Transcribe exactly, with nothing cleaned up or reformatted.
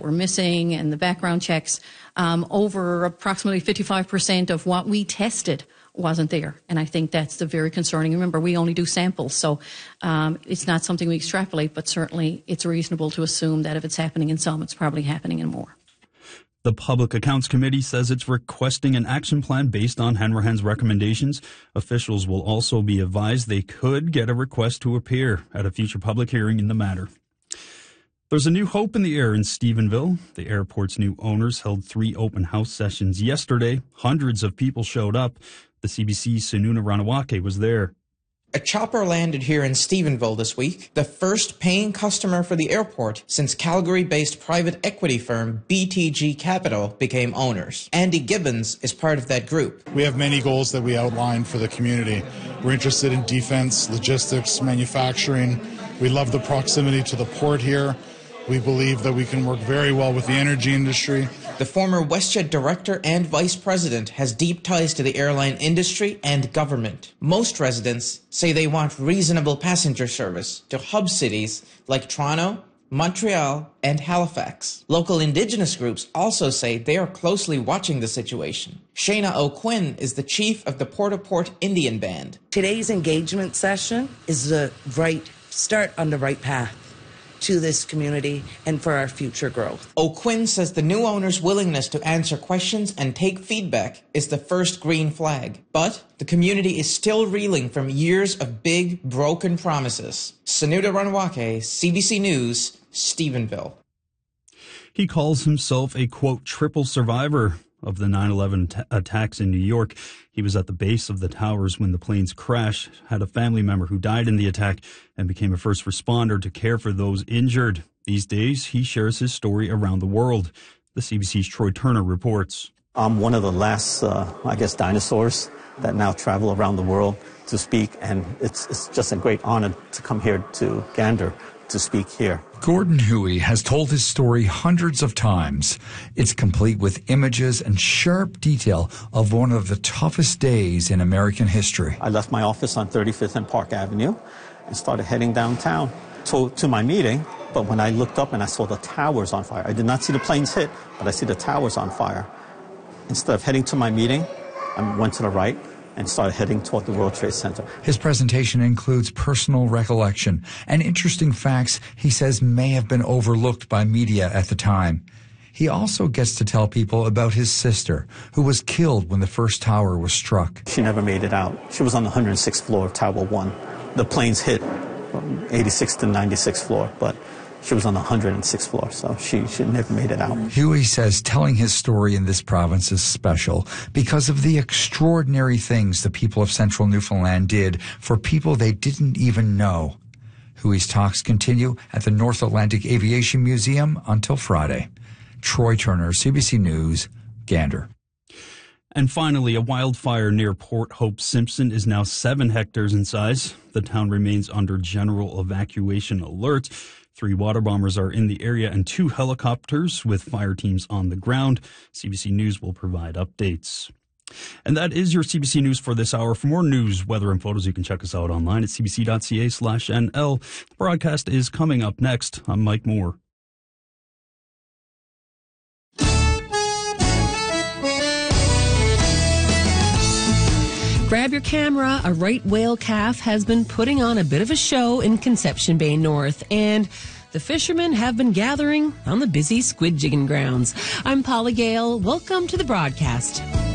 were missing and the background checks, um, over approximately fifty-five percent of what we tested wasn't there. And I think that's the very concerning. Remember, we only do samples, so um, it's not something we extrapolate, but certainly it's reasonable to assume that if it's happening in some, it's probably happening in more. The Public Accounts Committee says it's requesting an action plan based on Hanrahan's recommendations. Officials will also be advised they could get a request to appear at a future public hearing in the matter. There's a new hope in the air in Stephenville. The airport's new owners held three open house sessions yesterday. Hundreds of people showed up. The C B C's Sununa Ranawake was there. A chopper landed here in Stephenville this week, the first paying customer for the airport since Calgary-based private equity firm B T G Capital became owners. Andy Gibbons is part of that group. We have many goals that we outlined for the community. We're interested in defense, logistics, manufacturing. We love the proximity to the port here. We believe that we can work very well with the energy industry. The former WestJet director and vice president has deep ties to the airline industry and government. Most residents say they want reasonable passenger service to hub cities like Toronto, Montreal, and Halifax. Local Indigenous groups also say they are closely watching the situation. Shayna O'Quinn is the chief of the Port-au-Port Indian Band. Today's engagement session is the right start on the right path to this community and for our future growth. O'Quinn says the new owner's willingness to answer questions and take feedback is the first green flag. But the community is still reeling from years of big, broken promises. Sununa Ranawake, C B C News, Stephenville. He calls himself a, quote, triple survivor of the nine eleven t- attacks in New York. He was at the base of the towers when the planes crashed, had a family member who died in the attack, and became a first responder to care for those injured. These days, he shares his story around the world. The C B C's Troy Turner reports. I'm one of the last, uh, I guess, dinosaurs that now travel around the world to speak, and it's, it's just a great honor to come here to Gander to speak here. Gordon Huey has told his story hundreds of times. It's complete with images and sharp detail of one of the toughest days in American history. I left my office on thirty-fifth and Park Avenue and started heading downtown to, to my meeting. But when I looked up and I saw the towers on fire, I did not see the planes hit, but I see the towers on fire. Instead of heading to my meeting, I went to the right and started heading toward the World Trade Center. His presentation includes personal recollection and interesting facts he says may have been overlooked by media at the time. He also gets to tell people about his sister, who was killed when the first tower was struck. She never made it out. She was on the one hundred sixth floor of Tower one. The planes hit from eighty-sixth to ninety-sixth floor, but she was on the one hundred sixth floor, so she, she never made it out. Huey says telling his story in this province is special because of the extraordinary things the people of central Newfoundland did for people they didn't even know. Huey's talks continue at the North Atlantic Aviation Museum until Friday. Troy Turner, C B C News, Gander. And finally, a wildfire near Port Hope Simpson is now seven hectares in size. The town remains under general evacuation alert. Three water bombers are in the area and two helicopters with fire teams on the ground. C B C News will provide updates. And that is your C B C News for this hour. For more news, weather, and photos, you can check us out online at cbc.ca slash NL. The broadcast is coming up next. I'm Mike Moore. Grab your camera. A right whale calf has been putting on a bit of a show in Conception Bay North, and the fishermen have been gathering on the busy squid jigging grounds. I'm Paula Gale. Welcome to the broadcast.